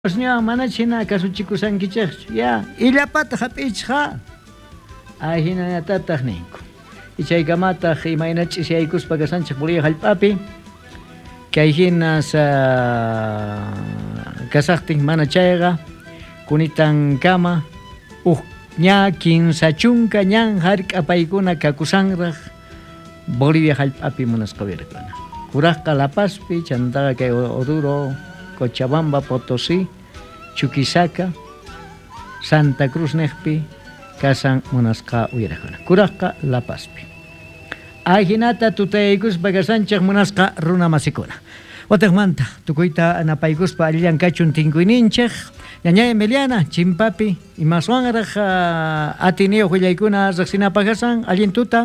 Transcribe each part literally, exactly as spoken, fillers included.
Osnya mana China kasuchikusan kichach ya illapata hap'ichqa ahina yatataq ninku ichaykamataq imayna ch'isiyaykuspa kasanchik puriy hallp'api kayhina sa kasaqtin mana chayqa kunitan kama uj ña kinsa chunka ñan hark'apaykuna kakusanraq Bolivia hallp'api munasqa wirkuna kuraqqa La Pazpi chantaqa kay Oruro Cochabamba, Potosí, Chuquisaca, Santa Cruz Nejpi, Kasan Munasqa Uirajana. Kuraqqa La Pazpi. Ajinata tutaykuspa kasanchaq munasqa runa masikuna. Wataqmanta tukuyta anapaykuspa alliyan kachun tinkuyninchaq. Ñaña Emiliana Chimpapi imaswanraq Ateneo hullaykuna riqsinapaq kasan allin tuta.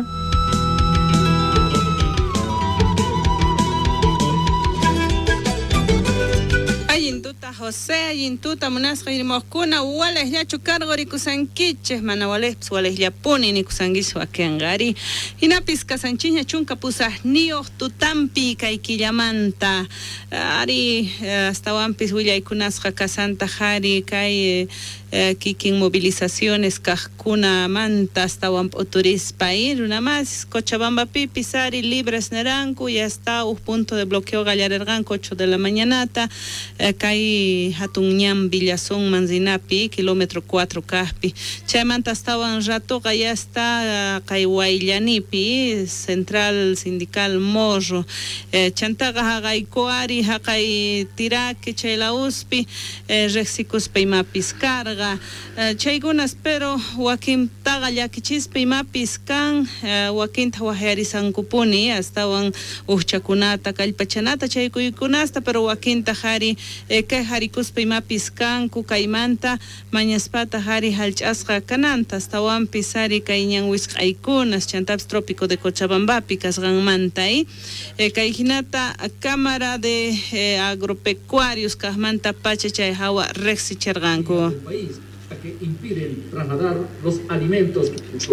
José Yintuta munasqa irmoqkuna walajllachu cargo rikusankichis mana walejpis walajllapuni nikusankichis wakinqari hinapis kasanchikña chunka pusaqniyuq tutampi kay killamanta ari astawanpis willaykunasqa kasanta qhari kay kikin movilizaciones kaqkuna manta astawan p'uturispa runamas Cochabambapi pisari libres neranku ya está un punto de bloqueo gallarirqanku ocho de la mañanata kay hatun ñan Villazón Manzinapi kilómetro cuatro kaqpi chaymanta astawan ratuqa ya está kay Wayllanipi central sindical Morro chantaqa haqaykuari haqay Tiraqui chayla uspi riqsikuspa imapis karqa chaykunas pero wakintaqa llakichispa imapis kan wakinta waqyarisankupuni astawan uqchakunata kallpachanata chaykuykunasta pero wakinta qhari kay qharikuspa imapis kanku kaymanta mañaspata qhari hallch'asqa kananta astawanpis ari kay ñan wisq'aykunas chantapis trópico de Cochabambapi kasqanmanta kay hinata Cámara de Agropecuarios kaqmanta pacha chay hawa riqsicharqanku que impiden trasladar los alimentos.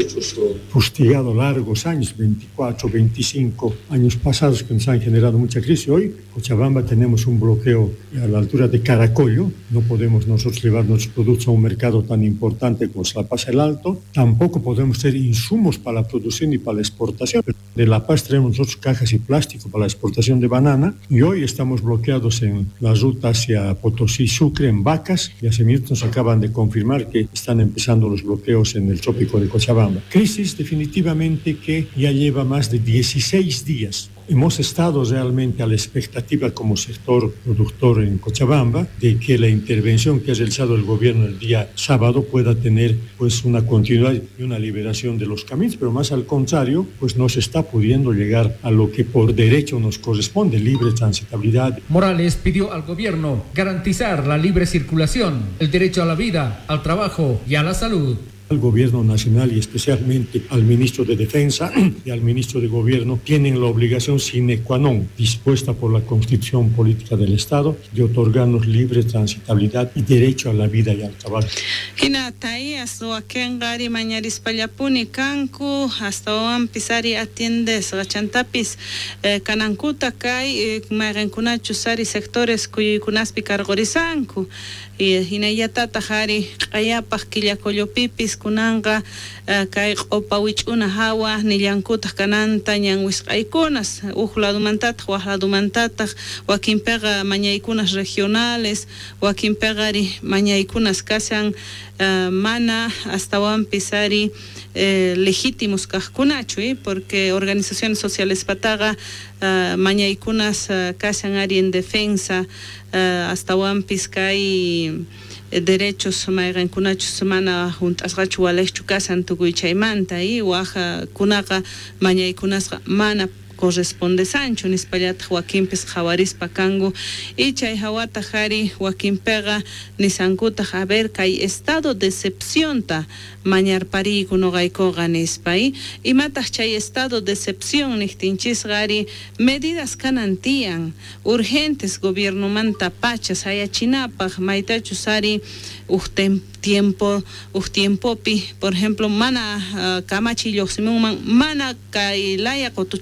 Fustigado largos años, veinticuatro, veinticinco años pasados que nos han generado mucha crisis. Hoy, Cochabamba, tenemos un bloqueo a la altura de Caracollo. No podemos nosotros llevar nuestros productos a un mercado tan importante como es La Paz el Alto. Tampoco podemos tener insumos para la producción y para la exportación. De La Paz tenemos nosotros cajas y plástico para la exportación de banana. Y hoy estamos bloqueados en la ruta hacia Potosí, Sucre, en Vacas. Y hace minutos nos acaban de confirmar que están empezando los bloqueos en el trópico de Cochabamba. Crisis definitivamente que ya lleva más de dieciséis días. Hemos estado realmente a la expectativa como sector productor en Cochabamba de que la intervención que ha realizado el gobierno el día sábado pueda tener pues una continuidad y una liberación de los caminos, pero más al contrario, pues no se está pudiendo llegar a lo que por derecho nos corresponde, libre transitabilidad. Morales pidió al gobierno garantizar la libre circulación, el derecho a la vida, al trabajo y a la salud. El gobierno nacional y especialmente al ministro de Defensa y al ministro de Gobierno tienen la obligación sine qua non, dispuesta por la Constitución Política del Estado, de otorgarnos libre transitabilidad y derecho a la vida y al trabajo. Hinatay hasta wakengari mañarispallapuni kanku hasta wan pisari atiendes gachantapis kanankuta kay marenkunachu sari sectores kuykunaspi kargorizanku y hinayatata qhari q'ayapaq killakollopipis kunanqa kay q'upa wich'una hawa nillankutaq kananta ñan wisq'aykunas uj ladumantataq waj ladumantataq wakinpiqa mañaykunas regionales wakinpiqari mañaykunas kasan mana astawanpis ari legítimos kaqkunachu porque organizaciones sociales pataqa mañaykunas kasan ari en defensa astawanpis kay derechos mayqankunachus mana hunt'asqachu walejchu kasan tukuy chaymanta y waja kunaqa mañaykunasqa mana corresponde Sancho nispallataq wakinpis qhawarispa kangu y chay hawata qhari wakinpiqa nisankutaq a ver kay estado de excepcionta mañarpariyku noqaykuqa nispay imataq chay estado de excepción nihtinchisqari medidas kanantiyan urgentes gobiernomanta pacha sayachinapaq maytachus ari uj tiempo uj tiempopi por ejemplo mana uh, kamachilloqsimunman mana kay laya qutuchaykuna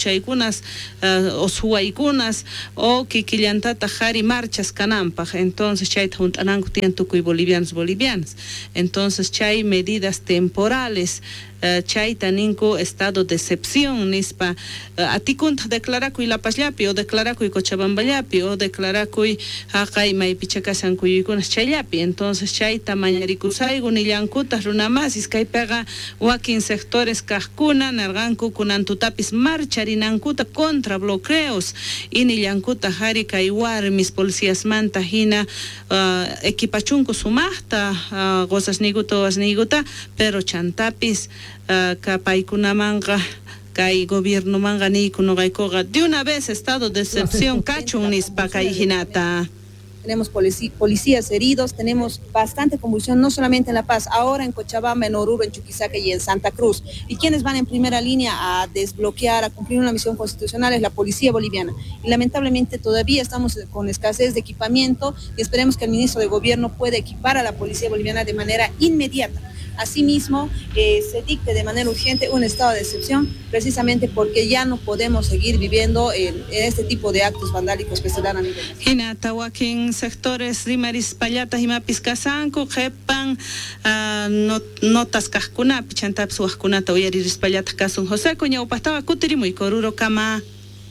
runakunas uh, o suwaykunas o kikillantata hari marchas kanampaj. Entonces chay juntananku tienen tukuy bolivianos bolivianas. Entonces chay medidas temporales Uh, chaita ninku estado de excepción nispa uh, atikunt declarakuy La Pazllapi o declarakuy Cochabamballapi o declarakuy haqay maypichakasankuykunas chayllapi. Entonces chaita mañarikusaygu nillankutas runamasis kaypiqa wakin sectores kajkuna narganku kunantutapis marcharinankuta contra bloqueos y nillankuta hari kay warmis policíasmanta hina uh, equipachunku sumaqta uh, gozasniguta wasniguta pero chantapis Uh, kapaykunamanga kay gobierno manga ni kunogaykoga de una vez estado de excepción cachun nispa kay hinata. Tenemos polici policías heridos, tenemos bastante convulsión, no solamente en La Paz, ahora en Cochabamba, en Oruro, en Chuquisaca y en Santa Cruz. Y quienes van en primera línea a desbloquear, a cumplir una misión constitucional es la policía boliviana. Y lamentablemente todavía estamos con escasez de equipamiento y esperemos que el ministro de Gobierno pueda equipar a la policía boliviana de manera inmediata. Asimismo, eh, se dicte de manera urgente un estado de excepción, precisamente porque ya no podemos seguir viviendo en, en este tipo de actos vandálicos que se dan a nivel nacional. Hinata wakin sectores rimaris pallata himapis kasanku jepan uh, not, notas kajkunapi chantapis wajkunata uyariris pallata kasun José ñawpajtaqa kutirimuy Oruro kama.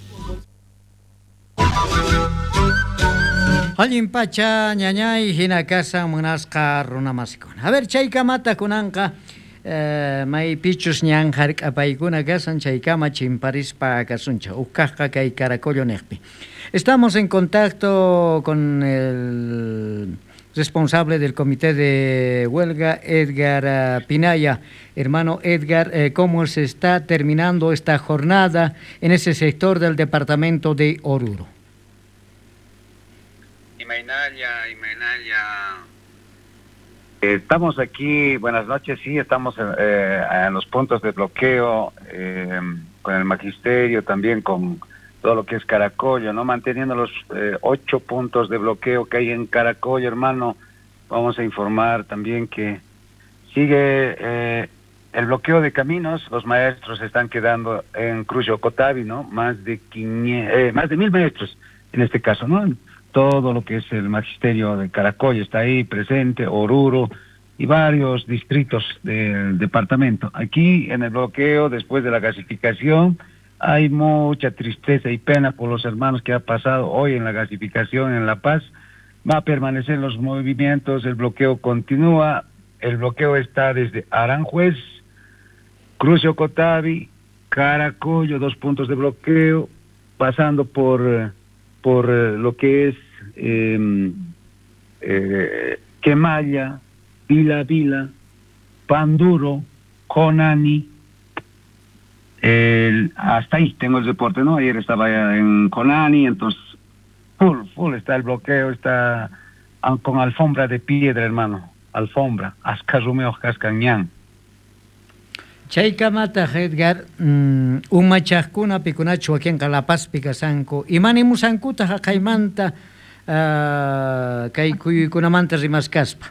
Allin pacha ñañay hina casa munasqa runamasykuna. A ver, chaykamata kunanqa eh, may pichus ñan hark'apaykuna kasan chaykama chimparispa kasuncha ukkaqqa kay Caracollo niqpi. Estamos en contacto con el responsable del comité de huelga, Edgar uh, Pinaya. Hermano Edgar, eh, ¿cómo se está terminando esta jornada en ese sector del departamento de Oruro? Imainalia, Imainalia. Estamos aquí, buenas noches, sí, estamos eh, en los puntos de bloqueo, eh, con el magisterio, también con todo lo que es Caracollo, ¿no? Manteniendo los eh, ocho puntos de bloqueo que hay en Caracollo, hermano. Vamos a informar también que sigue eh, el bloqueo de caminos. Los maestros se están quedando en Cruz Yocotavi, ¿no? Más de quinientos, eh, más de mil maestros en este caso, ¿no? Todo lo que es el magisterio de Caracollo está ahí presente, Oruro y varios distritos del departamento. Aquí en el bloqueo, después de la gasificación, hay mucha tristeza y pena por los hermanos que ha pasado hoy en la gasificación en La Paz. Va a permanecer los movimientos, el bloqueo continúa, el bloqueo está desde Aranjuez, Cruz Yocotavi, Caracollo, dos puntos de bloqueo, pasando por... por eh, lo que es eh, eh, Quemaya, Vila Vila, Panduro, Conani, el, hasta ahí tengo el reporte, ¿no? Ayer estaba en Conani, entonces full, full está el bloqueo, está con alfombra de piedra, hermano, alfombra, Ascarrumeo, Cascañán. Chaykamata Edgar, um, umachajkuna pikunachu aquí en La Paz pikasanku imani musankuta haqaymanta uh, kay kuyuykunamanta rimaskaspa.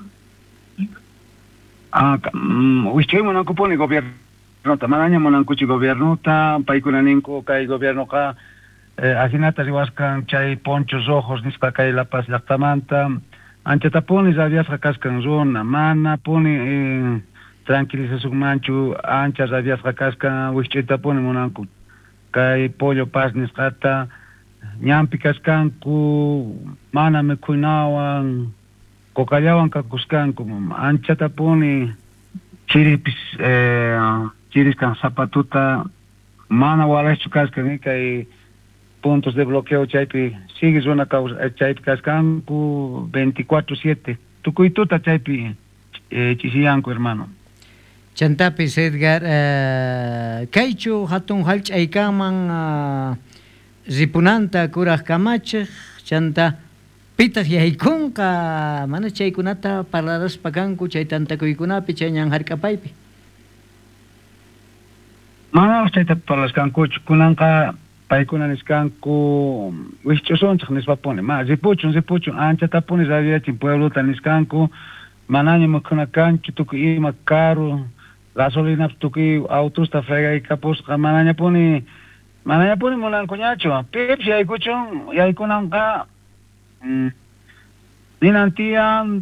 Ah, uischay monankupuni gobierno, manaña monankuchi gobierno, ta paykunaninku kay gobierno ka eh, asinata riwaskan chay ponchos rojos nispa kay La Paz llaqtamanta, anchata puni rabiasqa kaskan runa, mana puni eh, tranquilización manchu ancha rabias casca wichita pone monanku kay pollo pas nisqata ñampi kaskanku mana me kuinawan kokallawan kakuskanku anchata pone chiripis eh, chiriskan zapatuta mana walachu kaskan kay puntos de bloqueo chaypi sigue una causa chaypi kaskanku veinticuatro siete tukuituta chaypi eh, chisiyanku, hermano. Chantapis Edgar, uh, kaychu hatun halch'aykaman uh, ripunanta kuraq kamachej, chanta pitaq yaykunqa mana chaykunata parlaraspa kanku chay tantakuykunapi chay ñan hark'apaypi. Mana chayta parlaskankuchu, kunanqa paykuna niskanku wisch'usunchaq nispapuni, ma ripuchun ripuchun anchatapuni rabiachin pueblota niskanku, manaña mukunakanchu tukuy ima caro gasolina tukuy autosta frega y capos manaña pone Mana ya puni mulan kuñacho. Pips ya ikuchun ya ikunanka dinantian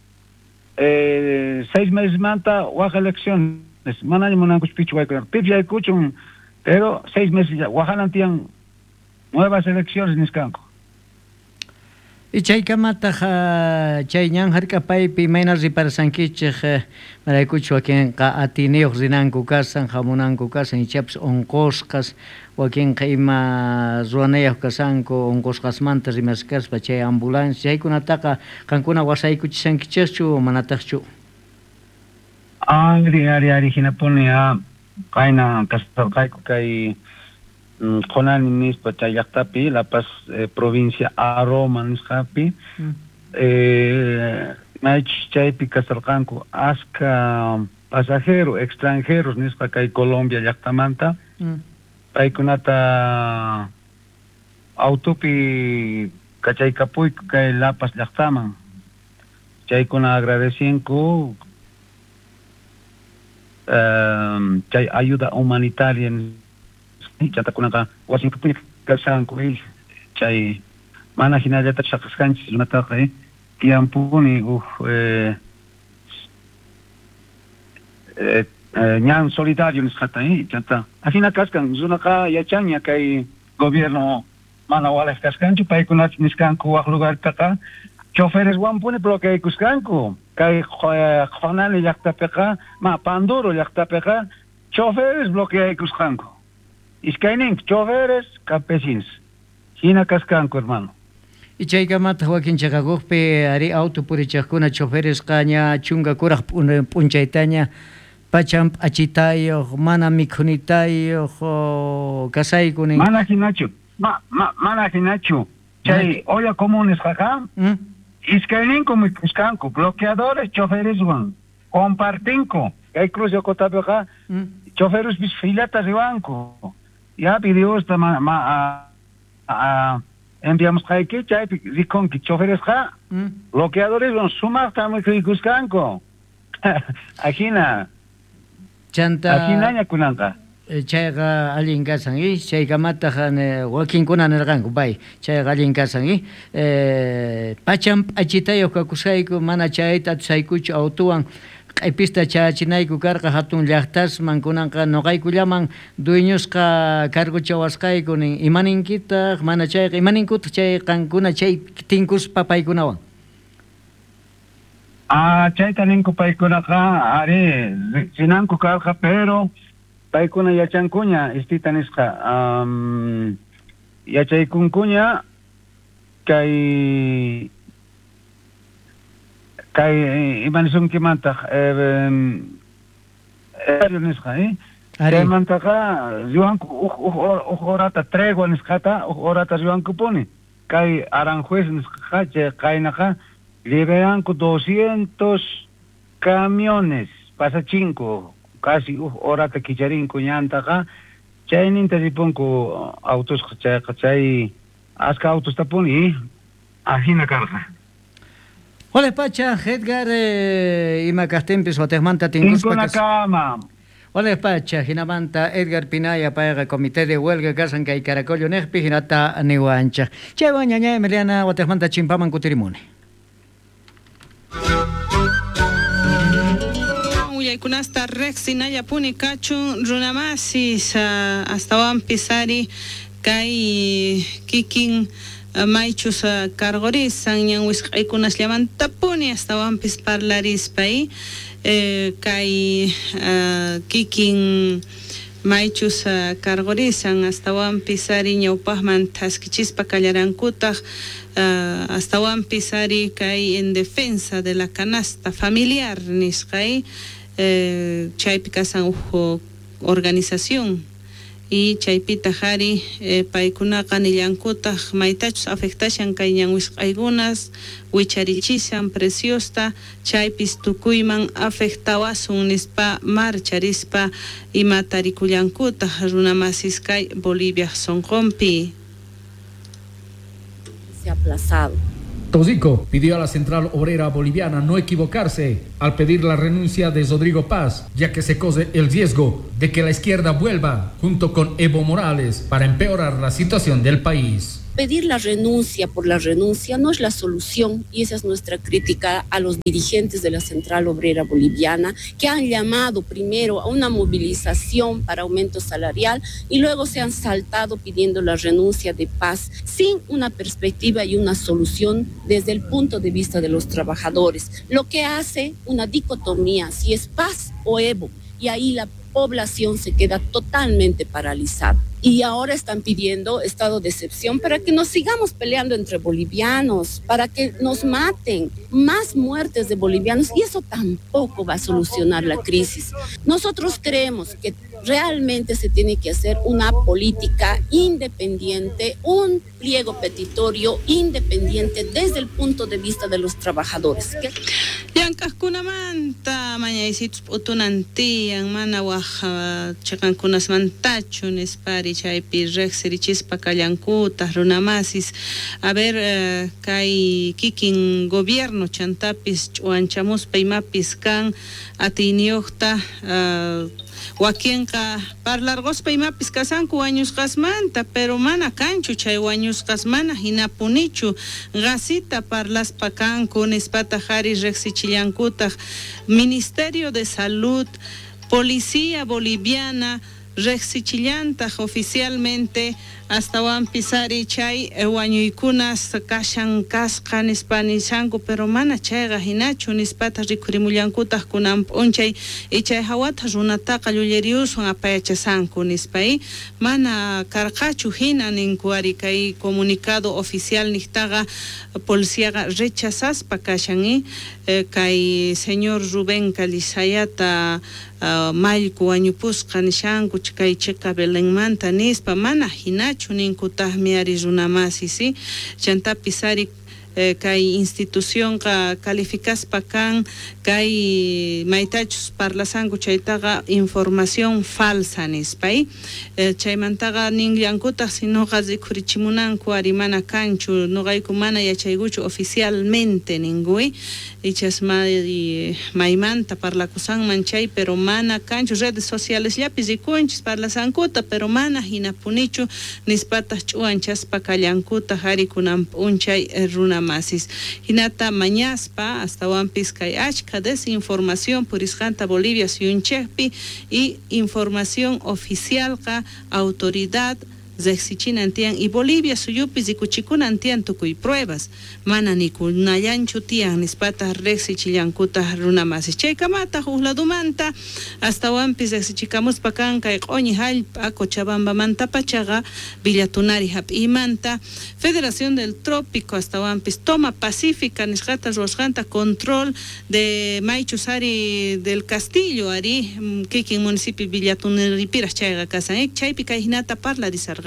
eh, seis meses manta waja elecciones. Mana ya mulan kuchpichu waikunan. Pips ya ikuchun pero seis meses ya wajanantian nuevas elecciones niskanko. Y chaykamata chay ñanjarka paypi mayna riparsankichej maraykuchu wakinqa atiniyuq rinanku kasan hamunanku kasan ichapas unqusqas wakinqa ima ruwanayuq kasanku unqusqasmanta rimasqaspa chay ambulancia chaykunataqa qankuna wasaykuchisankichikchu manataqchu? Ari ari ari hinapuni a qayna kasarqayku kay Konani nispa chayaqtapi La Paz eh, provincia Aroma nisqapi mm. eh, maych chaypi kasarqanku aska pasajero extranjeros nisqa kay Colombia llaqtamanta mm. paykunata autopi kachaykapuyku kay La Paz llaqtaman chaykuna agradecinku um, chay ayuda humanitaria chanta kunaka wasinka puña kalsanku il chay mana hinallata chaqasqanchis runataqa tiyampuni uj eh, eh, ñan solidario nisqata chanta ahina kasqan runaqa yachaña kay gobierno mana walaj kasqanchu paykunata nisqanku waq lugartaqa choferes wampuni bloqueaykusqanku kay Juanani llaqtapiqa ma Panduro llaqtapiqa choferes bloqueaykusqanku Iskaynin, choferes, campesinos. Hina kaskanku, hermano. Y chaykamata Joaquín Chaqakuqpi ari auto purichaqkuna choferes qaña chunga kuraq punchaytaña pacham achitayuq mana mikhunitayuq kasaykunin. Mana hinachu. Ma, ma, mana hinachu. Chay olla comunes qaqa. ¿Mm? Iskayninku mikuskanku, bloqueadores choferes wan. Compartinku. Kay cruce Cotapiqa. ¿Mm? Choferes bis filatas riwanku. Ya pidió esta ma, ma, a, a, enviamos que chay ricon que choferes ja mm. bloqueadores son sumas también que cuscanco ajina chanta ajina ya kunanka chayqa allin kasan y chaykamataqa wakinkuna nirqanku pay chayqa allin kasan y pacham achitayuq kakusayku mana chayta tusaykuchu autowan q'ipista chayachinayku karqa hatun llaqtasman kunanqa noqaykullaman dueñosqa cargochawasqayku nin imaninkitaq mana chayqa imaninkutaq chay qankuna chay tinkuspa paykunawan ah chayta ninku paykunaqa ari sinanku karqa pero paykuna yachankuña istita nisqa um, yachaykunkuña kay kay imanisunkimantaq eh eh nisqa eh kaymantaqa riwanku uj uj horata tregua nisqata uj horata riwanku puni kay Aranjuez nisqa chay qaynaqa liberanku doscientos camiones pasachinku casi uj horata kicharinku ñantaqa chayninta ripunku autos chayqa chay aska autos tapuni ajina karqa. Hola Pacha, Edgar eh, ima kastempis hotesmanta tinkuspa kama. Hola Pacha, hinamanta Edgar Pinaya paiga comité de huelga kasan kay Caracollo nejpi hinata niwancha. Chewa ñaña Emiliana hotesmanta chimpaman kutirimune. Uyaykunasta Rexinaya puni kachun runamasis hasta wan pisari kay kikin Maichus uh, cargorizan ñan wisqaykunas llamantapuni hasta wampis parlarispay eh, kay uh, kikin Maichus uh, cargorizan hasta wampis ari ñawpaqman taskichispa kallarankutaq uh, hasta wampis ari kay en defensa de la canasta familiar nisqay eh, chaypi kasan uj organización y chaypita hari eh, paykunaqa nillankutaq maytachus afectashan kay ñan wisq'aykunas wicharichishan preciosta chaypis tukuyman afectawasun nispa marcharispa imata rikullankutaq runamasis kay Bolivia sonqonpi. Se ha aplazado Tosico pidió a la Central Obrera Boliviana no equivocarse al pedir la renuncia de Rodrigo Paz, ya que se corre el riesgo de que la izquierda vuelva junto con Evo Morales para empeorar la situación del país. Pedir la renuncia por la renuncia no es la solución, y esa es nuestra crítica a los dirigentes de la Central Obrera Boliviana, que han llamado primero a una movilización para aumento salarial y luego se han saltado pidiendo la renuncia de Paz sin una perspectiva y una solución desde el punto de vista de los trabajadores, lo que hace una dicotomía, si es Paz o Evo, y ahí la población se queda totalmente paralizada. Y ahora están pidiendo estado de excepción para que nos sigamos peleando entre bolivianos, para que nos maten, más muertes de bolivianos, y eso tampoco va a solucionar la crisis. Nosotros creemos que realmente se tiene que hacer una política independiente, un pliego petitorio independiente desde el punto de vista de los trabajadores. Llank'aqkunamanta mañaysitus p'utunantiyan mana waja chiqankunasmantachu nispari chaypi riqsirichispa kallankutaq runamasis. A ver, uh, kay kikin gobierno chantapis ch'uanchamuspa imapis kan atiyniyuqta uh, wakinqa parlarquspa imapis kasanku wañusqasmanta, pero mana kanchu chay wañusqasmana hinapunichu qasita parlaspa kanku nispata qhari riqsichillankutaq Ministerio de Salud, Policía Boliviana riqsichillantaj oficialmente hasta Wampisari chay wañuykunas kashan kasqa nispa nishanku, pero mana chayqa hinachu nispata rikurimullankutaj kunan p'unchay y chay hawata runataqa llulliriyusun apayachasanku nispay mana karqachu hina ninku ari kay comunicado oficial nihtaqa policiaqa rechazaspa kashan eh, kay señor Rubén Calizayata Uh, Mayku wañupusqa nishanku kay chiqa Belenmanta nispa mana hinachu ninkutaq miari runamasi, ¿sí? Chantapis ari eh, kay institución ka calificaspa kan kay maytachus parlasanku chaytaqa información falsa nispay eh, chaymantaqa ninllankutaq sinoqa rikhurichimunanku ari mana kanchu nuqayku mana yachaykuchu oficialmente ninguy ichas may maymanta parlakusanman chay, pero mana kanchu redes sociales llapis rikunchis parlasankuta, pero mana hinapunichu nispataq ch'uanchaspa kallankutaq ari kunan p'unchay runamasis hinata mañaspa hasta wampis kay achka desinformación purisqanta Bolivia suyunchekpi y información oficial ka autoridad Zexichinantian y Bolivia suyupis y kuchikunantian tukuy pruebas mana nikunayanchu tian nispata rexichillankuta runamasis chaykamata hukladumanta hasta wampis rexichikamuspa kan kay q'uñi hallp'a Cochabamba manta pachaga Villatunari hap'imanta Federación del Trópico hasta wampis toma pacífica nisqata ruwasqanta control de Maychusari del Castillo ari kikin municipio Villatunaripiraq chayqa kasan chaypi kay hinata parlarisarqa.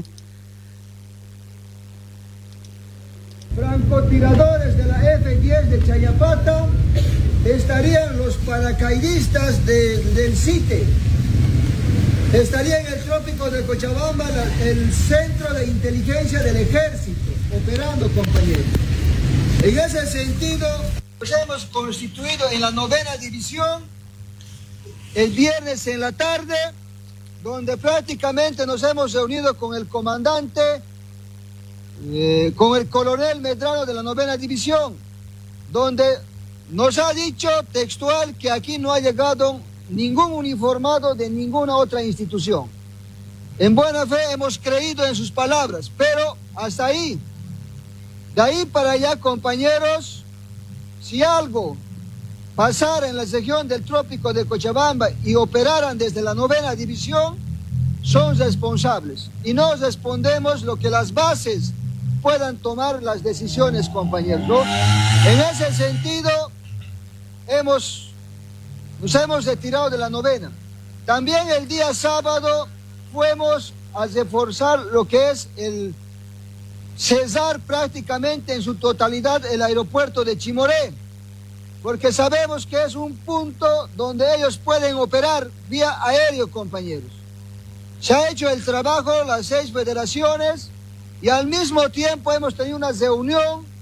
Francotiradores de la F diez de Chayapata estarían los paracaidistas de, del CITE, estaría en el trópico de Cochabamba la, el centro de inteligencia del ejército operando, compañeros. En ese sentido nos hemos constituido en la novena división el viernes en la tarde, donde prácticamente nos hemos reunido con el comandante, eh, con el coronel Medrano de la novena división, donde nos ha dicho textual que aquí no ha llegado ningún uniformado de ninguna otra institución. En buena fe hemos creído en sus palabras, pero hasta ahí. De ahí para allá, compañeros, si algo pasara en la región del trópico de Cochabamba y operaran desde la novena división, son responsables. Y no respondemos lo que las bases puedan tomar las decisiones, compañeros, ¿no? En ese sentido, hemos, nos hemos retirado de la novena. También el día sábado fuimos a reforzar lo que es el cesar prácticamente en su totalidad el aeropuerto de Chimoré, porque sabemos que es un punto donde ellos pueden operar vía aéreo, compañeros. Se ha hecho el trabajo, las seis federaciones, y al mismo tiempo hemos tenido una reunión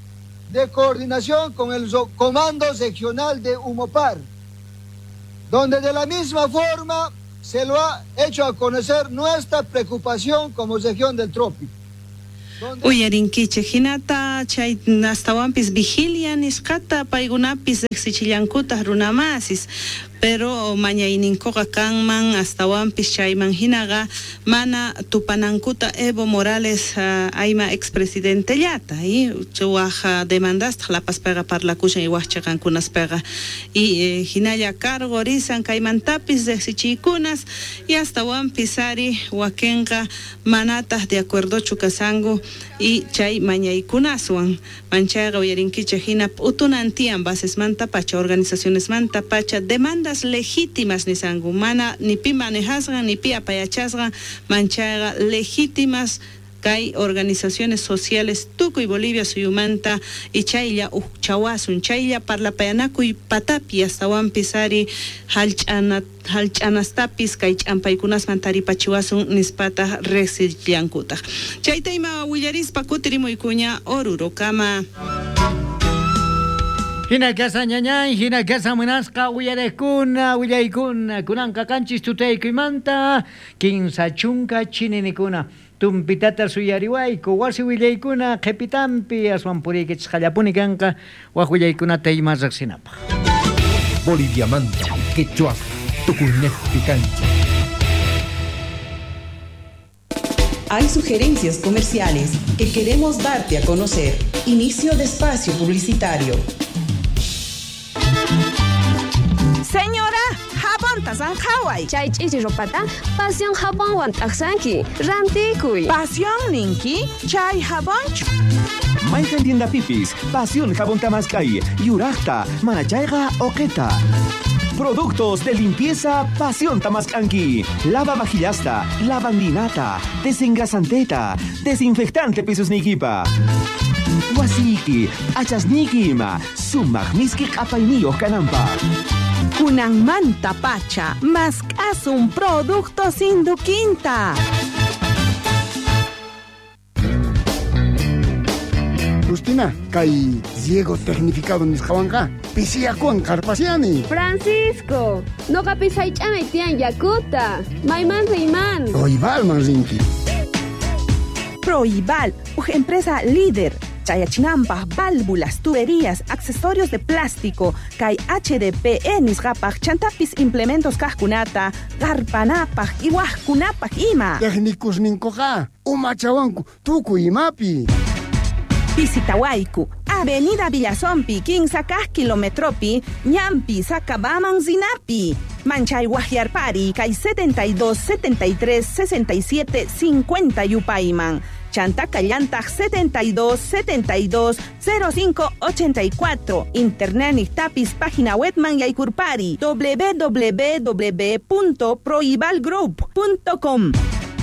de coordinación con el Comando Regional de Humopar, donde de la misma forma se lo ha hecho a conocer nuestra preocupación como región del trópico. Uyarinkiche hinata chay nastawampis vigilia nisqata paygunapis exichillankuta runamasis, pero mañayninkoqa kanman astawampis chayman hinaqa mana tupanankuta Evo Morales uh, ayma expresidentellata y chuwaja demandasta la paspega parlakushan y wachaqankunaspega y eh, hinalla cargo risan kaymantapis exichikunas y astawampis ari wakenqa manatas de acuerdo chukasangu y chay mañaykunaswan manchayqa uyarinkiche hina utunantian bases manta pacha organizaciones manta pacha demanda legítimas ni sangumana ni pi manejasgan ni pi apayachasgan manchaga legítimas kay organizaciones sociales tukuy Bolivia suyumanta y chaylla uchchawasun chaylla parlapayanaku y patapi hasta pisari halchana halchanastapis kay champaykunas mantari pachiwasun nispata resiliankuta chaytayma willarispa kutirimuykuña Oruro kama. Hina casa ñañay, hina casa munasqa willaykuna, willaykuna, kunanqa kanchis tutaykuymanta, kinsa chunka chininikuna, tumpitata suyariwayku, wasi willaykuna, qhipitampi, aswan puriykichis qallapuni kanqa, waq willaykunata imas riqsinapaq. Boliviamanta, quechua, tukunejpi kancha. Hay sugerencias comerciales que queremos darte a conocer. Inicio de espacio publicitario. Señora, jabón tasan Hawaii. Chay chichi ropata, pasión jabón wan taksanki, rantikuy. Pasión ninki, chay jabón. Maikan tienda pipis, pasión jabón tamascay, yurachta, manachayga oqueta. Productos de limpieza Pasión Tamascanqui. Lava vajillasta, lavandinata, desengrasanteta, desinfectante pisos niquipa. Wasiki, achasniquima, sumagmiski apainillos canampa. Kunan manta pacha, mascas un producto sin duquinta. Justina, kay Diego tecnificado nisqawanqa pisiyakuan karpasiani. Francisco, no capisay chamay tian yakuta. Mayman riman. Proibal man rinki. Proibal, una empresa líder. Chayachinampa, válvulas, tuberías, accesorios de plástico, kay H D P E nisqapaj, chantapis implementos kajkunata, garpanapaj, iwajkunapaj ima. Técnicos ninkoqa, umachawanku, tuku imapi. Pisitawaiku, Avenida Villazompi, quince kilometropi, Ñampi, Sacabaman, Zinapi. Manchay Guajiarpari, Kay setenta y dos, setenta y tres, sesenta y siete, cincuenta Yupaiman. Chantacallantaj setenta y dos, setenta y dos, cero cinco, ochenta y cuatro. Internet Nictapis, página web man Yaikurpari, w w w punto proibalgroup punto com.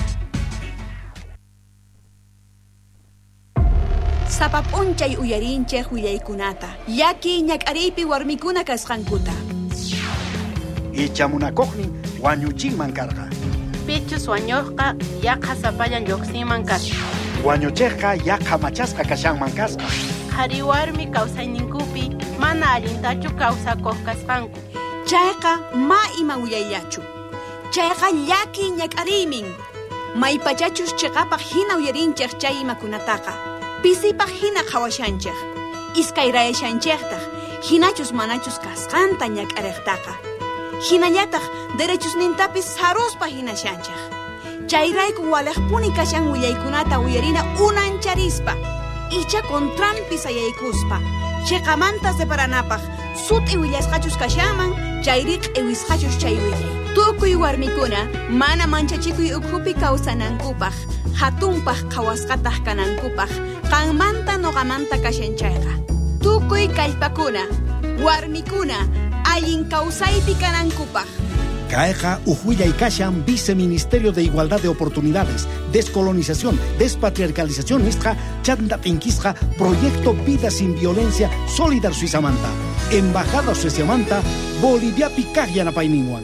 Sapapunchay uyarinche huyaykunata. Yaki ñak'aripi warmikuna kasqankuta. Ichamunakokni wañuchinman karqa. Pichus wañuqqa yaqa sapayan lluqsinman kasqa. Wañuchiqqa yaqa machasqa kashanman kasqa. Qhari warmi kawsayninkupi mana allintachu kawsakuq kasqanku. Chayqa ma ima uyayachu. Chayqa llaki ñak'arimin. Maypachachus chiqapaq hina uyarinchaq chay imakunataqa. Pisipaq hina qhawashanchaq. Iskayrayashanchaqtaq. Hinachus manachus kasqanta ñak'ariqtaqa. Hinallataq derechos nintapis saruspa hinashanchaq. Chayrayku walaqpuni kashan willaykunata uyarina unancharispa. Icha contranpis ayaykuspa. Chiqamantas separanapaq. Sut iwillasqachus kashaman, chayriq iwisqachus chay willay. Tukuy warmikuna mana manchachikuy ukhupi kawsanankupaq. Hatunpaq qhawasqataq kanankupaq. Qanmanta noqamanta kashanchayqa. Tukuy kallpakuna, warmikuna, allin kawsaypi kanankupaq. Kayqa ujullay kashan Viceministerio de Igualdad de Oportunidades, Descolonización, Despatriarcalización nisqa chanta pinquisqa Proyecto Vida Sin Violencia Solidar Suizamanta. Embajada Suizamanta, Bolivia Picayanapainiwan.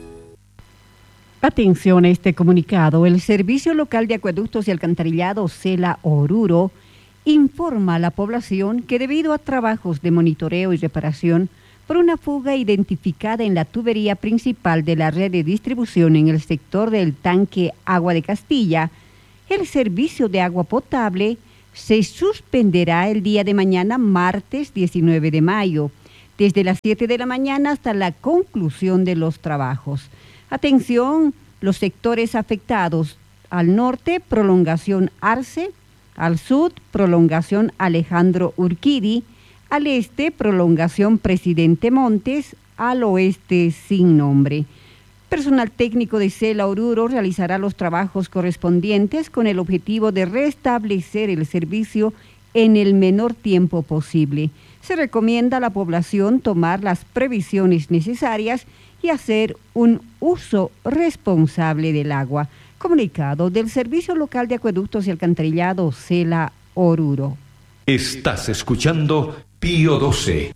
Atención a este comunicado. El Servicio Local de Acueductos y Alcantarillado, SELA Oruro, informa a la población que debido a trabajos de monitoreo y reparación por una fuga identificada en la tubería principal de la red de distribución en el sector del tanque Agua de Castilla, el servicio de agua potable se suspenderá el día de mañana, martes diecinueve de mayo, desde las siete de la mañana hasta la conclusión de los trabajos. Atención, los sectores afectados: al norte, prolongación Arce; al sur, prolongación Alejandro Urquidi; al este, prolongación Presidente Montes; al oeste, sin nombre. Personal técnico de Cela Oruro realizará los trabajos correspondientes con el objetivo de restablecer el servicio en el menor tiempo posible. Se recomienda a la población tomar las previsiones necesarias y hacer un uso responsable del agua. Comunicado del Servicio Local de Acueductos y Alcantarillado Cela Oruro. Estás escuchando Pío doce.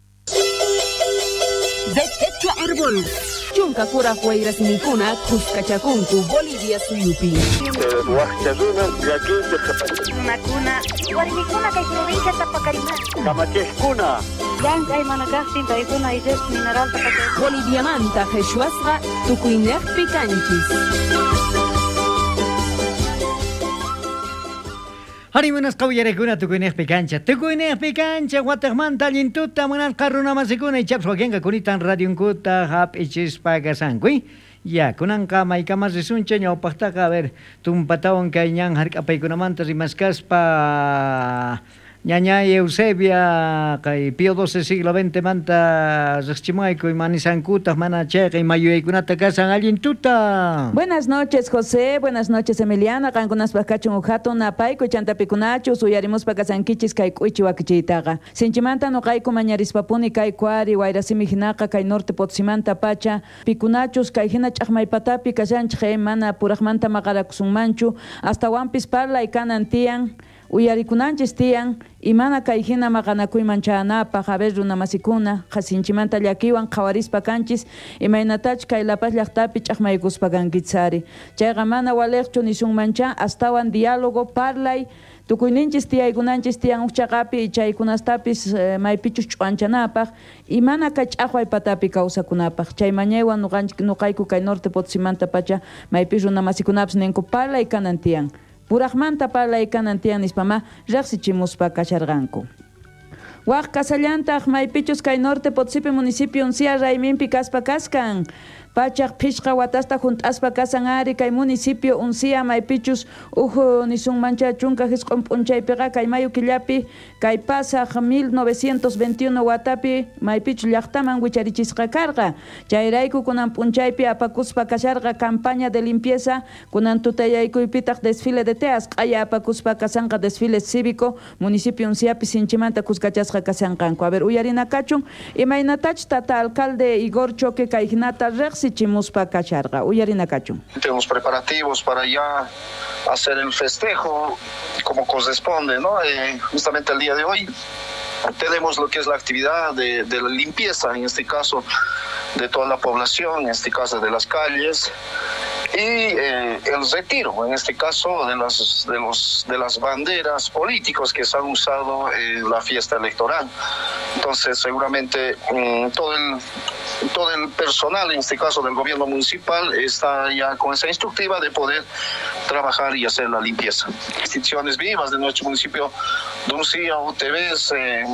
De techo árbol. Chunca cura huayras mikuna, Cuscachacuncu, Bolivia suyupi. Macuna, Guarmicuna, que provincia Tapacarima. Camachescuna. Yanca y Manacastin, Taikuna y Des Mineral Tapacarima. Bolivia Manta, Jeshuasra, Tucuinec Picanchis. Harimunas kawiyarekuna tukuynec picancha. Tukuynec picancha, Guatemanta, Lintuta, Manas Carruna Masikuna y Chaps Joaquenga Kunitan Radio Kuta, Hap y Chispa Gasanqui. Ya, kunan kama y kamas de suncha, ño pachtaca, a ver, tumpatawan kañan, harcapay kunamantas y mascaspa. Ñaña Eusebia, kay Pío doce siglo veinte manta Zachimayco y Manisancuta, Manacheca y Mayuekunata Casan Allintuta. Buenas noches, José. Buenas noches, Emiliana. Cancunas Pacachun Ujato, Napaico, Chantapicunacho, Suyarimos Pacasanquichis, Kaikuichi, Wakichitaga. Sinchimanta no Kaiku Mañarispapuni, Kaikuari, Guairasimijinaca, Kai Norte Potsimanta Pacha, Picunachos, Kaijina Chahmaipatapi, Kayanche, Mana, Purajmanta Magarakusumanchu, hasta Wampis Parla y Canantian. Uyarikunanchis tiyan, imana kaijina maganakuy manchanapa, jaber runamasikuna, jasinchimanta llakiwan, kawarispa kanchis, imaynatach kailapas llaqtapi chaqmaykuspa kankitsari. Chayqa mana walekchu nisun mancha, astawan diálogo, parlay, tukuyninchis tiyaykunanchis tiyan uchaqapi, chaykunastapis eh, maypichus ch'uanchanapaq, imana kach'aqway patapi kawsakunapaq. Chay mañaywan nuqayku kay norte Potsimanta pacha, maypi runamasikunapis ninku parlay kanan tiyan. Purajmanta parlay kanan tiyan nispama, raqsichimuspa kacharqanku. Waq kasallantaq maypichus kay norte Potsipi municipio uncia rayminpi kaspa kaskan. Pachaq pishqa watasta junt'aspa kasan ari kay municipio uncia maypichus uju nisun mancha chunka hisq'un p'unchaypiqa kay mayu killapi kay pasaq mil novecientos veintiuno watapi maypichus llaqtaman wicharichisqa karqa. Chayrayku kunan p'unchaypi apakuspa kasharqa campaña de limpieza, kunan tutayaykuypitaq desfile de teas q'aya apakuspa kasanqa desfile cívico municipio unciapi sinchimanta kuskachasqa kasanqanku. A ver, uyarina kachun imaynatach tata alcalde Igor Choque kay hinata reqsi chimuspa cacharga. Uyarina kachun. Tenemos preparativos para ya hacer el festejo como corresponde, ¿no? Eh, justamente el día de hoy tenemos lo que es la actividad de, de la limpieza, en este caso de toda la población, en este caso de las calles, y eh, el retiro, en este caso de las de los de las banderas políticos que se han usado en la fiesta electoral. Entonces, seguramente mmm, todo el todo el personal, en este caso del gobierno municipal, está ya con esa instructiva de poder trabajar y hacer la limpieza. Instituciones vivas de nuestro municipio de Uncía, U T Vs, eh,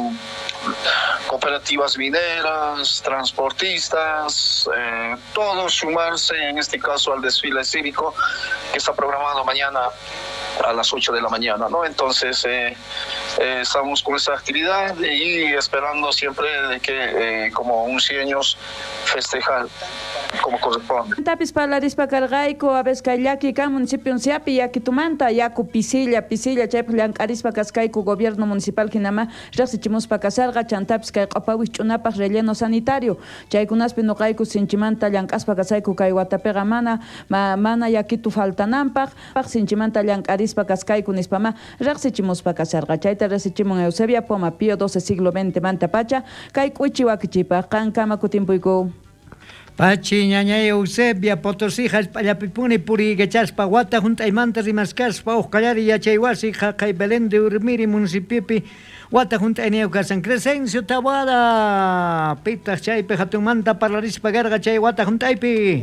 cooperativas mineras, transportistas, eh, todos sumarse en este caso al desfile cívico que está programado mañana a las ocho de la mañana, ¿no? Entonces eh, eh, estamos con esa actividad y esperando siempre de que eh, como uncieños festejar como corresponde. Tapis parlarispa cargaico a veces kayaki ka municipio unciapi yakitumanta yaku pisilla pisilla chaypi llank'arispa kaskayku gobierno municipal hinama riqsichimuspa kasarqa chantapis kay q'apawis ch'unapaq relleno sanitario chaykunaspi nuqayku sinchimanta llank'aspa kasayku kay watapiqa mana ma, mana yakitu faltananpaq sinchimanta llank'arispa kaskayku nispama riqsichimuspa kasarqa chayta riqsichimun Eusebia Poma Pío doce siglo veinte manta pacha kay k'uchi wakichipaq qankama kutimpuyku. Pachi ñañay Eusebia Potosí Jalpallapipuni puri gechaspa wata juntaymanta rimascaspa uqallari yachaywasi Jaqay Belén de Urmiri municipiopi wata juntayniyuq kasan Crescencio Taboada pitaq chaypi hatunmanta parlarispa garqa chay wata juntaypi.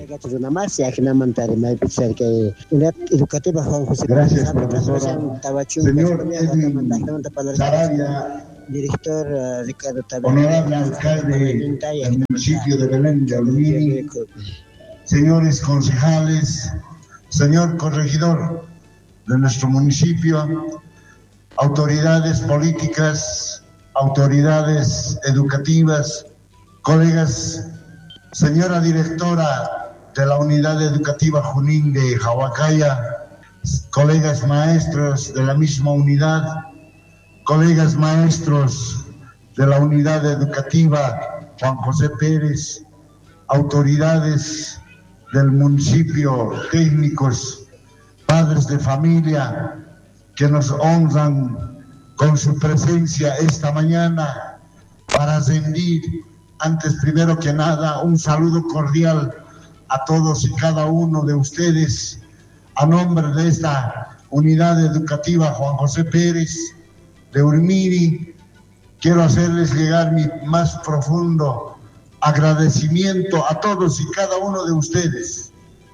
Gracias, profesora. Señor Edwin Sarabia, director uh, Ricardo Taboada, honorable alcalde del municipio de Belén de Urmiri, señores concejales, señor corregidor de nuestro municipio, autoridades políticas, autoridades educativas, colegas, señora directora de la Unidad Educativa Junín de Jauacaya, colegas maestros de la misma unidad, colegas maestros de la Unidad Educativa Juan José Pérez, autoridades del municipio, técnicos, padres de familia que nos honran con su presencia esta mañana para rendir, antes primero que nada, un saludo cordial a todos y cada uno de ustedes a nombre de esta Unidad Educativa Juan José Pérez de Urmiri. Quiero hacerles llegar mi más profundo agradecimiento a todos y cada uno de ustedes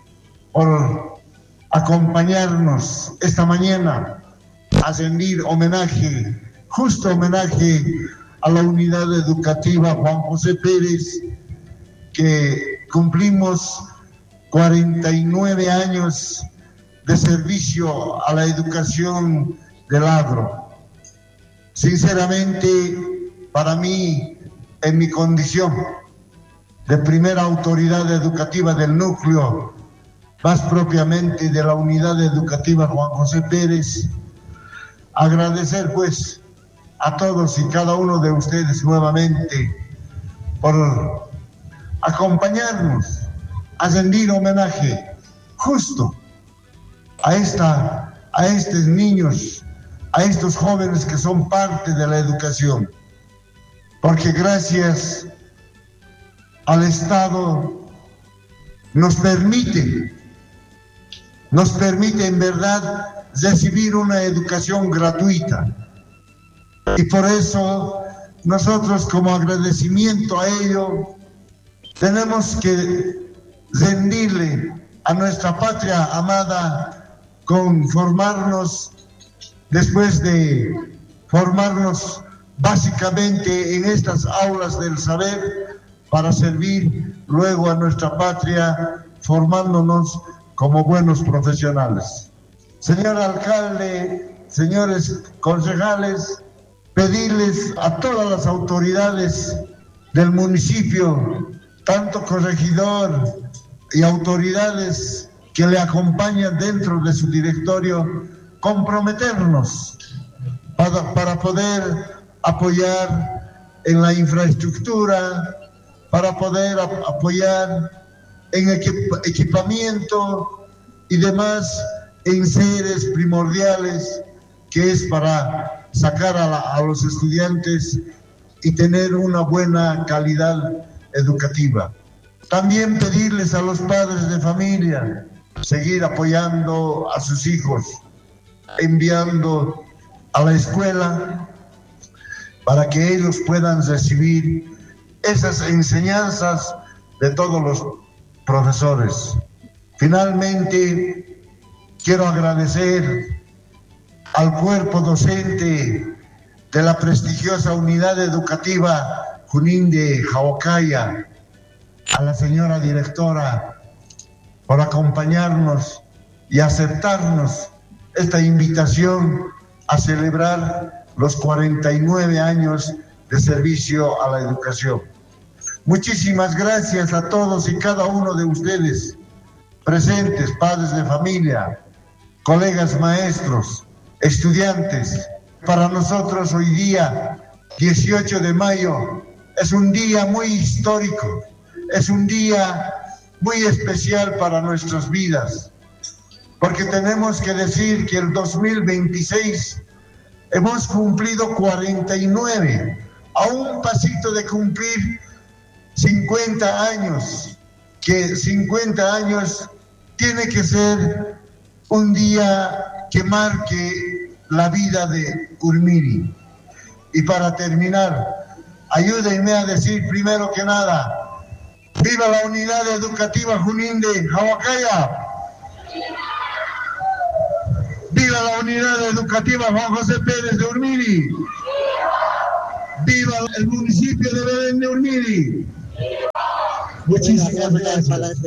por acompañarnos esta mañana a rendir homenaje, justo homenaje a la Unidad Educativa Juan José Pérez, que cumplimos cuarenta y nueve años de servicio a la educación del agro. Sinceramente, para mí, en mi condición de primera autoridad educativa del núcleo, más propiamente de la Unidad Educativa Juan José Pérez, agradecer pues a todos y cada uno de ustedes nuevamente por acompañarnos a rendir homenaje justo a, esta, a estos niños, a estos jóvenes que son parte de la educación, porque gracias al Estado nos permite, nos permite en verdad recibir una educación gratuita. Y por eso nosotros, como agradecimiento a ello, tenemos que rendirle a nuestra patria amada con formarnos, después de formarnos básicamente en estas aulas del saber, para servir luego a nuestra patria formándonos como buenos profesionales. Señor alcalde, señores concejales, pedirles a todas las autoridades del municipio, tanto corregidor y autoridades que le acompañan dentro de su directorio, comprometernos para, para poder apoyar en la infraestructura, para poder ap apoyar en equip equipamiento y demás enseres primordiales que es para sacar a, la, a los estudiantes y tener una buena calidad educativa. También pedirles a los padres de familia seguir apoyando a sus hijos, enviando a la escuela para que ellos puedan recibir esas enseñanzas de todos los profesores. Finalmente, quiero agradecer al cuerpo docente de la prestigiosa Unidad Educativa Junín de Jauacaya, a la señora directora, por acompañarnos y aceptarnos esta invitación a celebrar los cuarenta y nueve años de servicio a la educación. Muchísimas gracias a todos y cada uno de ustedes, presentes, padres de familia, colegas maestros, estudiantes. Para nosotros hoy día, dieciocho de mayo, es un día muy histórico, es un día muy especial para nuestras vidas, porque tenemos que decir que el dos mil veintiséis hemos cumplido cuarenta y nueve, a un pasito de cumplir cincuenta años que cincuenta años tiene que ser un día que marque la vida de Urmiri. Y para terminar, ayúdenme a decir primero que nada, ¡viva la Unidad Educativa Junín de Jauacaya! ¡Viva la Unidad Educativa Juan José Pérez de Urmiri! ¡Viva el municipio de Belén de Urmiri! Muchísimas gracias.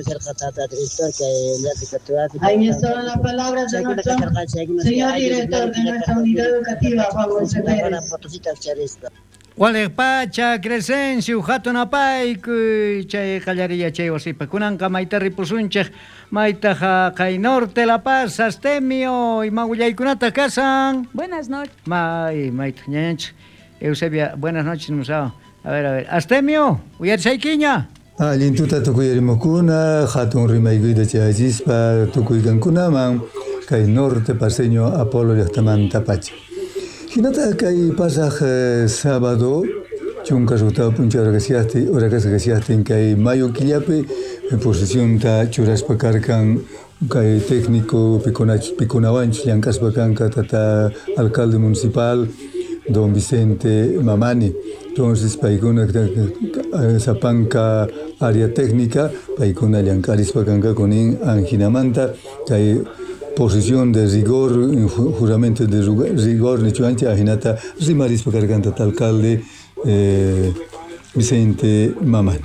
Ahí están las palabras de nuestro señor director de nuestra unidad educativa, Juan José Pérez. Walekpacha, Crescencio, Hatunapay, Chay Callaría, Chay Osipa, Kunanka, Maita Ripusunchek, Maita Jai Norte, La Paz, Astemio, y Magullay Kunata Casan. Buenas noches. May, Maita, Ñanch, Eusebia, buenas noches, Musao. A ver, a ver, Astemio, Uyarsaiquiña. Alintuta tukuyarimunkuna, hatun rimayguida chayajispa tukuygankunaman, kay norte paseño Apolo llaqtamanta pacha. Hinata kay pasaj sábado, chunka rutao puncha oragasiasti, oragasiasti kay mayo killapi, en posición ta churaspa karkan kay técnico pikunawanch llankaspa kanka tata alcalde municipal don Vicente Mamani. Entonces, paikuna sapanka área técnica, paikuna llankarispa kanka konin anginamanta, kay posición de rigor, juramento de rigor, nichuancha, ajinata, rimarispa karkanta alcalde eh, Vicente Mamani.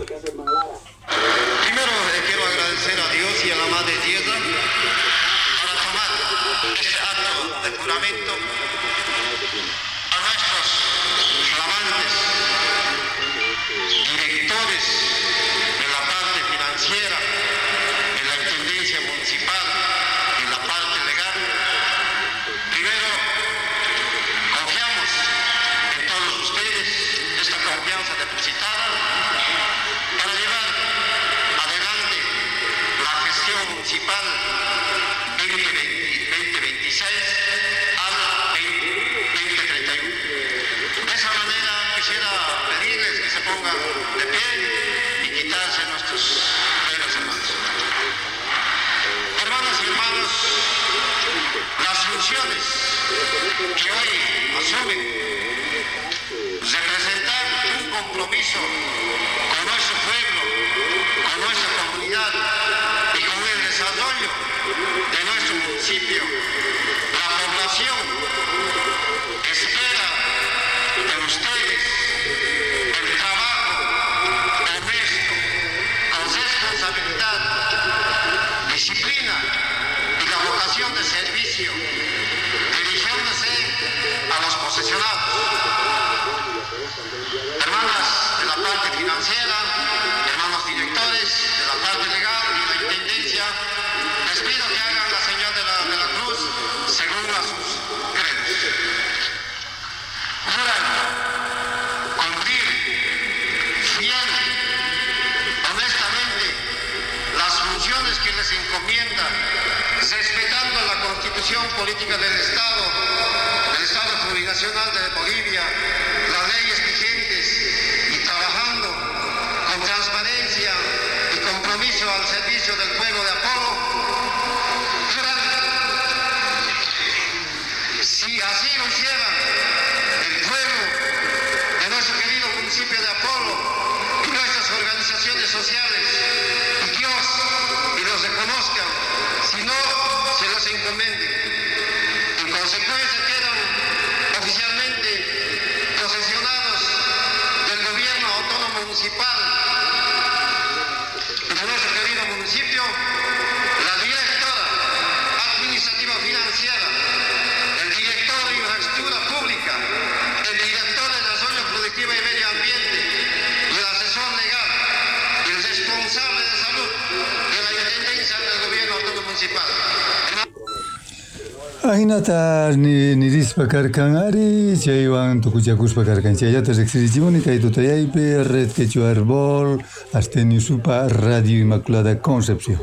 Ahinata ni nirispa karkanari, chaywan tukuchakuspa karkan chayata rexirimuni kay tutayaypi Red Quechua Herbol, Astenio Supa, Radio Inmaculada Concepción.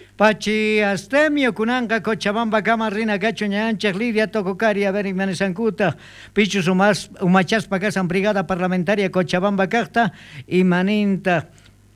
Pachi Astemio kunanka Cochabamba Kama Rina Gacho Ñanchak Lidia Tococari a ver Imanesankuta Pichus Umas Umachaspa Casan Brigada Parlamentaria Cochabamba Carta y Maninta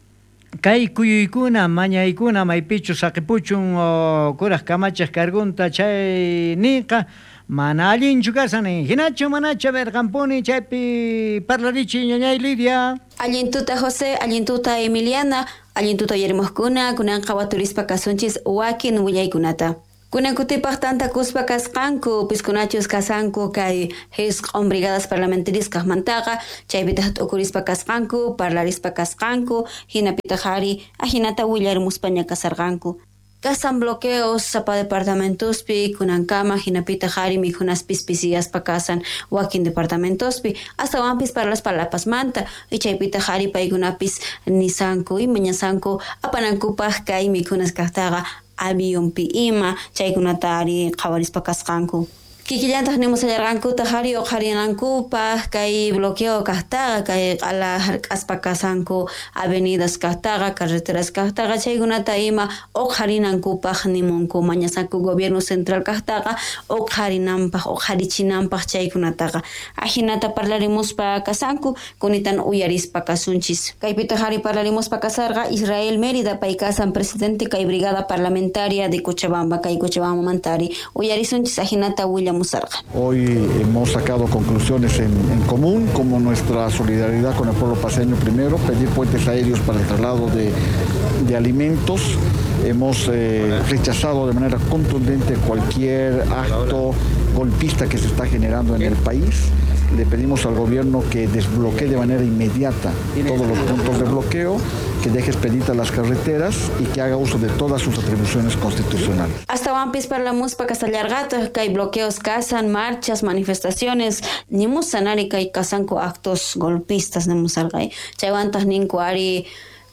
kay kuyuykuna mañaykuna maypichu saqipuchun o kuras kamachaq kargunta chay niqa mana allinchu kasani hinachu manachu verqampuni chaypi parlarichi ñañay Lidia. Allintuta José, allintuta Emiliana, allintuta yarimuqkuna kunanqa waturispa kasunchis wakin willaykunata. Kunakutipaq tanta kuspa kasqanku piskunachus kasanku kay hisq'un brigadas parlamentarias kaqmantaqa chaypitaq t'ukurispa kasqanku parlarispa kasqanku hinapitaq ari ahinata willarimuspaña kasarqanku. Kasan bloqueos sapa departamentospi kunankama hinapitaq ari mikhunaspis pisiyaspa kasan wakin departamentospi hasta wampis parlas palapasmanta y chaypitaq ari paykunapis nisanku y mañasanku apanankupaq kay mikhunas kaqtaqa avionpi ima chaykunata ari qawarispa kasqanku. Kikillantaq nimusallarqanku tahari oqharinankupa kay bloqueo kaqtaqa kay qala hark'aspa kasanku avenidas kaqtaqa carreteras kaqtaqa chaykunata ima oqharinankupaq nimunku mañasanku gobierno central kaqtaqa oqharinanpaq oqharichinanpaq chaykunataqa ahinata parlarimuspa kasanku kunitan uyarispa kasunchis. Kaypita hari parlarimuspa kasarqa Israel Mérida pay kasan presidente kay brigada parlamentaria de Cochabamba kay Cochabamba mantari uyarisunchis ahinata William. Hoy hemos sacado conclusiones en, en común, como nuestra solidaridad con el pueblo paseño primero, pedir puentes aéreos para el traslado de, de alimentos. Hemos eh, rechazado de manera contundente cualquier acto golpista que se está generando en el país. Le pedimos al gobierno que desbloquee de manera inmediata todos los puntos de bloqueo, que deje expeditas las carreteras y que haga uso de todas sus atribuciones constitucionales. Hasta wampis parlamus pa kasallargata, que hay bloqueos casan, marchas, manifestaciones, ni musanari que hay casanco actos golpistas ni musargay. Chaywantas ninku ari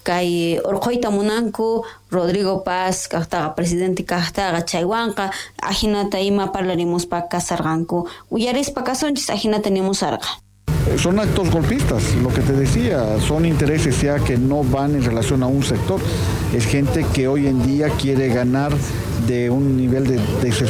kay orqoyta munanku Rodrigo Paz kaqtaqa presidente kaqtaqa chaywanqa ahinata ima parlarimuspa kasarqanku uyarispa kasunchis ahinata nimusarqa. Son actos golpistas, lo que te decía, son intereses ya que no van en relación a un sector. Es gente que hoy en día quiere ganar de un nivel de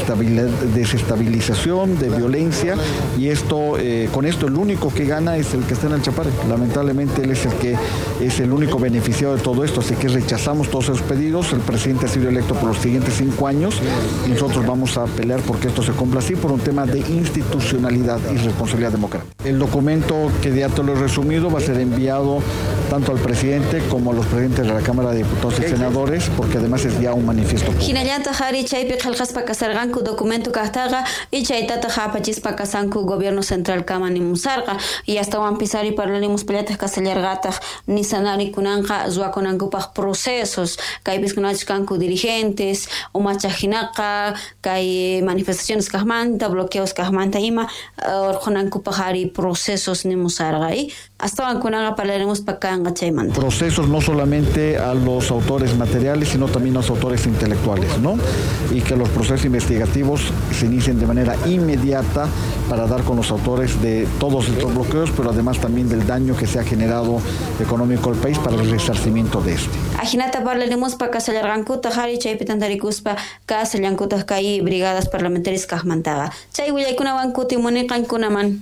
desestabilización, de violencia, y esto, eh, con esto el único que gana es el que está en el Chapare. Lamentablemente él es el que es el único beneficiado de todo esto, así que rechazamos todos esos pedidos. El presidente ha sido electo por los siguientes cinco años y nosotros vamos a pelear porque esto se cumpla así por un tema de institucionalidad y responsabilidad democrática. El documento que ya te lo he resumido va a ser enviado tanto al presidente como a los presidentes de la Cámara de Diputados y Senadores, porque además es ya un manifiesto público. Hari chaypi qillqaspa kasarqanku documento kaqtaqa y chaytata hapachispa kasanku gobierno central kama nimusarqa y hasta wampis-ari parlarimus pallataq kasallarqataq nisanari kunanqa ruwakunankupaq procesos kaypis kunachus kanku dirigentes umachaq hinaqa kay manifestaciones kaqmanta bloqueos kaqmanta ima urqunankupaq ari procesos nimusarqa y hasta wankunaqa parlarimuspa kanqa chaymanta. Procesos no solamente a los autores materiales sino también a los autores intelectuales, ¿no? Y que los procesos investigativos se inicien de manera inmediata para dar con los autores de todos estos bloqueos, pero además también del daño que se ha generado económico al país para el resarcimiento de este. Ahinata parlarimuspa kasallarqankuta hari chaypitantaricuspa kasallankuta kay brigadas parlamentarias kaqmantaqa. Chay willaykunawan kutimuniqankunaman.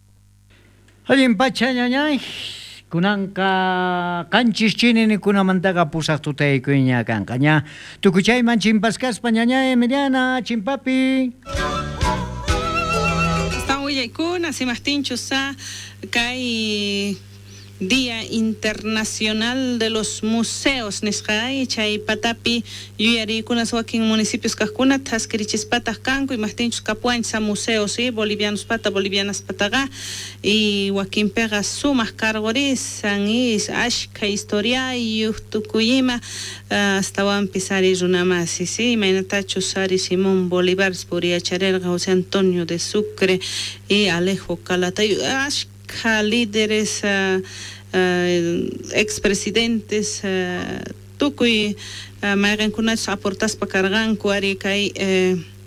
Allin pacha ñañay kunanqa qanchis chinini kunamantaqa pusaq tutaykuña kanqa ña tukuchayman chimpaskaspa ñañay Emiliana chimpapi. Están willaykuna simastinchu sa kay Día Internacional de los Museos nisqay chay patapi yuyarikunas wakin municipios kaqkuna taskirichispataq kanku imastinchus kapuanchis museos y bolivianos pata bolivianas pataqa y wakinpiqa sumaq kargorisan y ashka historia y tukuyima hasta wampis ari runamasi sí imaynatachus ari Simón Bolívar puriacharerqa José Antonio de Sucre y Alejo Calatayud ashka líderes uh, uh, expresidentes uh, tukuy uh, mayqankunachus aportaspa karqanku ari kay uh,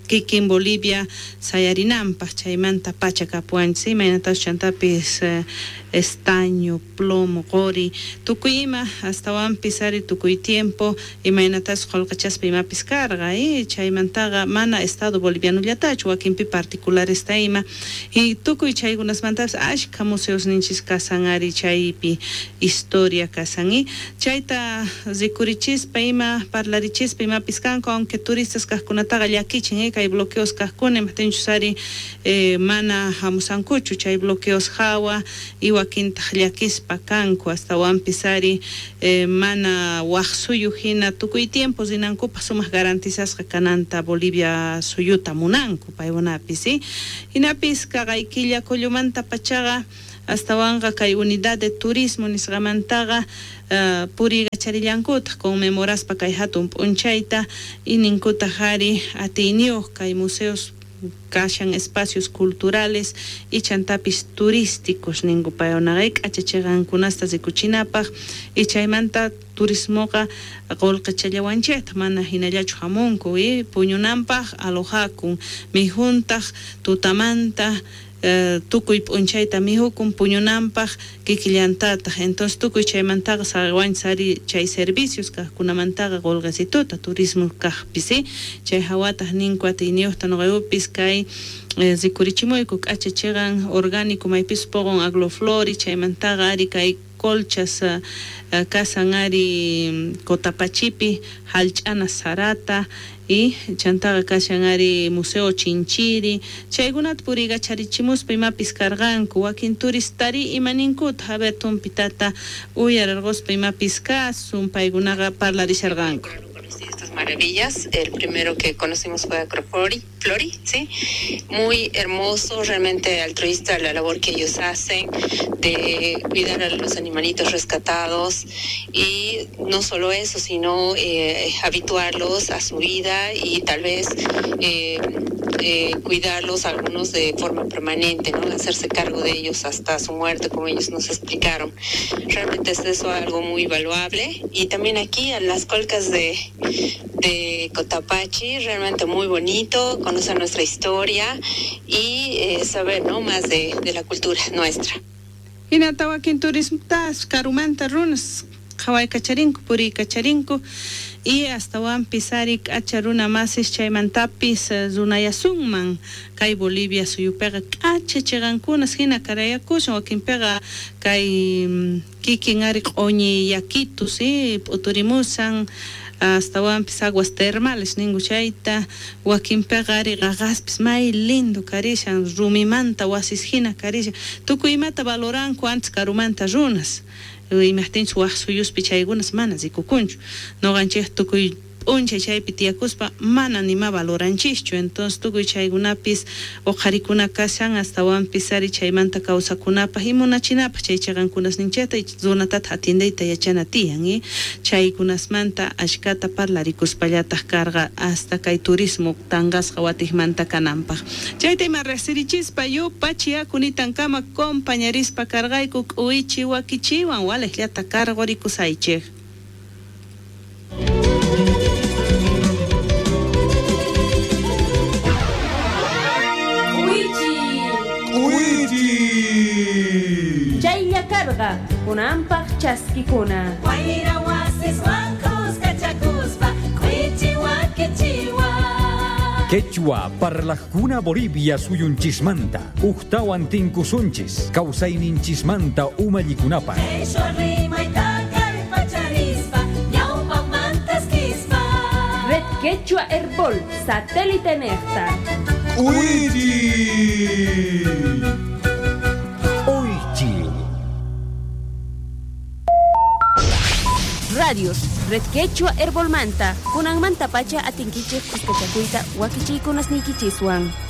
kikin Bolivia sayarinampas chaymanta pachakapuanchis imaynatas chantapis eh, estaño, plomo, qori, tukuy ima hasta wan pisari tukuy tiempo imaynatas qolqachaspa imapis karqa y chaymantaqa mana estado boliviano llatachu wakinpi particular está ima y tukuy chaykunasmantapas ashka museos ninchis kasan ari chaypi historia kasan y chayta rikurichispa ima parlarichispa imapis kanku aunque turistas kajkunataqa llakichin y kay bloqueos kajkuna imatinchus ari eh, mana hamusankuchu chay bloqueos hawa y wakinta llakispa kanku hasta wanpisari eh, mana waq suyu hina tukuy tiempo rinankupa sumaq garantizasqa kananta Bolivia suyuta munanku paywanapis ¿sí? Hinapis kaqaykilla kullumanta pachaqa hasta wanga kay unidad de turismo nisqamantaqa uh, puriga charillankuta conmemoraspa kay hatun p'unchayta y ninkuta hari atiniyuq kay museos kashan espacios culturales y chantapis turísticos ningu payonaqay k'achachiqankunasta rikuchinapaq y chaymanta turismoqa qolqachallawanchayta mana hinallachu hamunku y puñunanpaq alojakun mijuntaq tutamanta Uh, tukuy p'unchayta mihukun puñunanpaq kikillantataq entonces tukuy chaymantaqa saqawanchari chay servicios kaqkunamantaqa qolqasituta turismo kaqpis ¿sí? Chay hawataq ninku atiniyuqta nuqayupis kay eh, rikurichimuyku k'achachiqan orgánico maypis poqon agroflori chaymantaqa ari kay colchas uh, uh, kasan ari Cotapachipi halch'ana sarata y chantaqa kashan ari museo Chinchiri chaykunata puriga charichimuspa imapis karqanku wakin turistari imaninkuta haber tumpitata uyararquspa imapis kasun paykunaqa parlarisharqanku. Estas maravillas, el primero que conocimos fue Agroflori, Flori, ¿sí? Muy hermoso, realmente altruista la labor que ellos hacen de cuidar a los animalitos rescatados y no solo eso, sino eh, habituarlos a su vida y tal vez eh, eh, cuidarlos algunos de forma permanente, ¿no? Hacerse cargo de ellos hasta su muerte, como ellos nos explicaron. Realmente es eso algo muy valuable y también aquí a las colcas de de Cotapachi, realmente muy bonito, conocer nuestra historia y eh, saber, ¿no? Más de, de la cultura nuestra. Hinatawakin turismo tas karumanta runas Hawai kacharinku puri kacharinku y hasta wan pisarik acharuna masis chaymantapis zunayasunman kay Bolivia suyupega achachigankunas hina karayakushan wakinpega kay kikin ari q'oñi yakitus ¿sí? Uturimusan hasta wampis aguas termales ningu chayta wakinpega ari qaqaspis may lindo karishan rumimanta wasis hina karishan tukuymata valoranku antes karumanta runas imagtinch waq suyuspi chaykunas mana rikukunchu noqanchik tukuy p'unchay chaypi tiyakuspa mana nima valoranchischu entonces tukuy chaykunapis uqharikuna kashan hasta wanpis ari chaymanta kawsakunapaq y munachinapaq chay chaqankunas ninchayta runatata atindayta yachana tiyan y chaykunasmanta ashkata parlarikuspallataq karqa hasta kay turismo tanqasqa watijmanta kananpaq chayta ima riqsirichispa yupachi yakunitankamaq compañerispa karqayku k'uwichi wakichiwan walejllata karqurikusaychik. Carga, kunampaq chaskikuna. Wayra wasis wankos kachakuspa, kwichiwa kichiwa. Quechua parlajkuna Bolivia suyunchismanta, uktawan tinkusunchis, kausayninchismanta umallikunapa. Esho rimayta karpacharispa, ñawpaq mantaskispa. Red Quechua Herbol, satélite Nectar. Uichi. Radios, Red Quechua Herbolmanta, kunang manta pacha atingkichik kuskachakuyta wakichikunas nikichiswan.